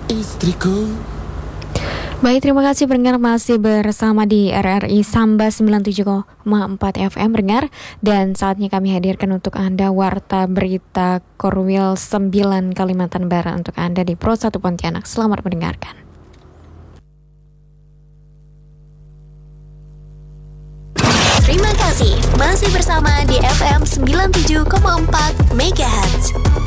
istriku. Baik, terima kasih pendengar, masih bersama di RRI Samba 97,4 FM pendengar. Dan saatnya kami hadirkan untuk Anda Warta Berita Korwil 9 Kalimantan Barat untuk Anda di Pro 1 Pontianak. Selamat mendengarkan. Terima kasih masih bersama di FM 97,4 MHz.